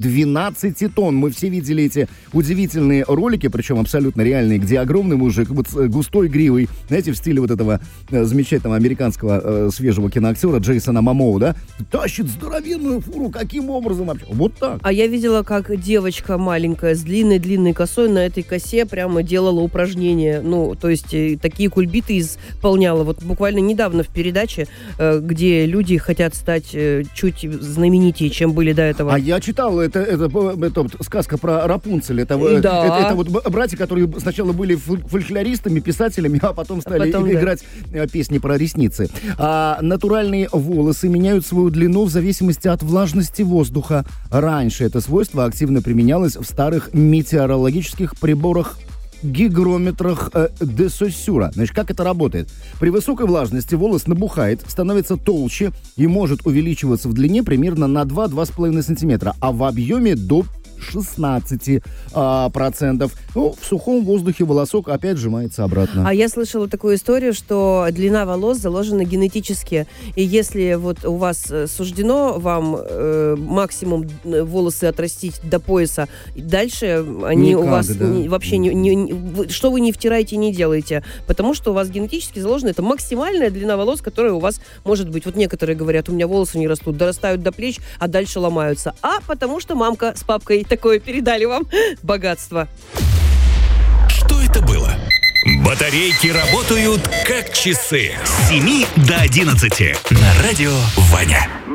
12 тонн. Мы все видели эти удивительные ролики, причем абсолютно реальные, где огромный мужик вот с густой гривой, знаете, в стиле вот этого замечательного американского свежего киноактера Джейсона Момоу, да, тащит здоровенную фуру. Каким образом вообще? Вот так. А я видела, как девочка маленькая с длинной-длинной косой на этой косе прямо делала упражнения. Ну, то есть такие кульбиты исполняла. Вот буквально недавно в передаче, где люди хотят стать чуть знаменитее, чем были до этого. А я читал, это сказка про Рапунцель. Это вот братья, которые сначала были фольклористами, писателями, а потом стали играть песни про ресницы. Натуральные волосы меняют свою длину в зависимости от влажности воздуха. Раньше это свойство активно применялось в старых метеорологических приборах, гигрометрах де Соссюра. Значит, как это работает? При высокой влажности волос набухает, становится толще и может увеличиваться в длине примерно на 2-2,5 сантиметра, а в объеме до 16%. Ну, в сухом воздухе волосок опять сжимается обратно. А я слышала такую историю, что длина волос заложена генетически. И если вот у вас суждено вам максимум волосы отрастить до пояса, дальше они никак, у вас вообще что вы не втираете, не делаете. Потому что у вас генетически заложено, это максимальная длина волос, которая у вас может быть. Вот некоторые говорят, у меня волосы не растут, дорастают до плеч, а дальше ломаются. А потому что мамка с папкой такое передали вам богатство. Что это было? Батарейки работают как часы с 7 до 11 на радио Ваня.